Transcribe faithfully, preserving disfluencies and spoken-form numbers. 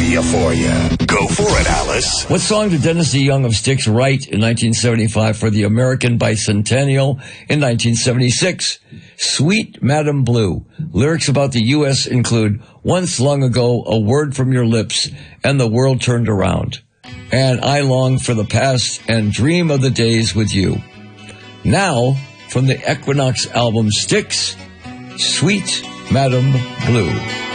trivia for you. Go for it, Alice. What song did Dennis DeYoung of Styx write in nineteen seventy-five for the American Bicentennial in nineteen seventy-six? Sweet Madam Blue. Lyrics about the U S include, once long ago, a word from your lips, and the world turned around. And I long for the past and dream of the days with you. Now, from the Equinox album Styx, Sweet Madam Blue.